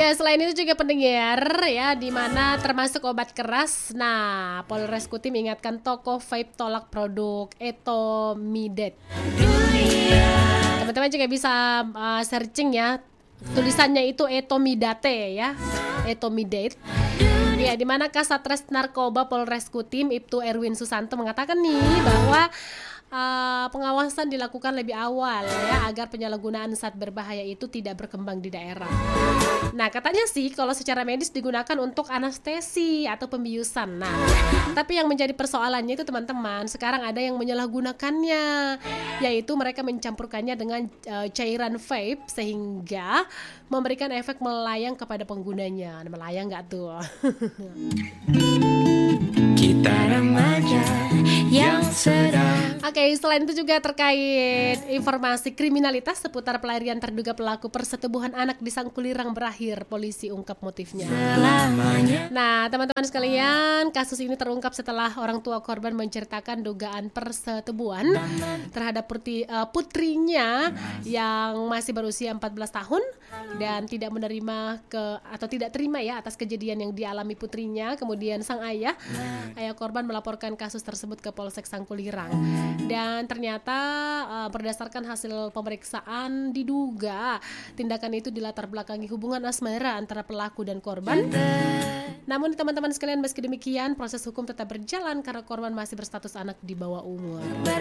Ya, selain itu juga pendengar ya, di mana termasuk obat keras. Nah, Polres Kutim mengingatkan toko vape tolak produk Etomidate. Teman-teman juga bisa searching ya. Tulisannya itu Etomidate ya. Etomidate. Ya, di mana Kasatres Narkoba Polres Kutim Ibtu Erwin Susanto mengatakan nih bahwa pengawasan dilakukan lebih awal ya agar penyalahgunaan zat berbahaya itu tidak berkembang di daerah. Nah, katanya sih kalau secara medis digunakan untuk anestesi atau pembiusan. Nah, tapi yang menjadi persoalannya itu teman-teman, sekarang ada yang menyalahgunakannya, yaitu mereka mencampurkannya dengan cairan vape sehingga memberikan efek melayang kepada penggunanya. Melayang nggak tuh? Kita remaja yang sedang. Oke, selain itu juga terkait informasi kriminalitas seputar pelarian terduga pelaku persetubuhan anak di Sangkulirang berakhir, polisi ungkap motifnya. Nah, teman-teman sekalian, kasus ini terungkap setelah orang tua korban menceritakan dugaan persetubuhan terhadap putrinya yang masih berusia 14 tahun dan tidak menerima atau tidak terima ya atas kejadian yang dialami putrinya. Kemudian sang ayah korban melaporkan kasus tersebut ke Polsek Sangkulirang. Dan ternyata berdasarkan hasil pemeriksaan diduga tindakan itu dilatar belakangi hubungan asmara antara pelaku dan korban. Namun teman-teman sekalian, meski demikian proses hukum tetap berjalan karena korban masih berstatus anak di bawah umur.